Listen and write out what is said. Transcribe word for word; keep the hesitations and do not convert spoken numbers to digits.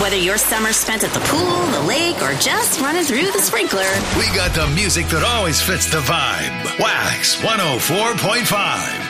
Whether your summer's spent at the pool, the lake, or just running through the sprinkler, we got the music that always fits the vibe. Wax one oh four point five.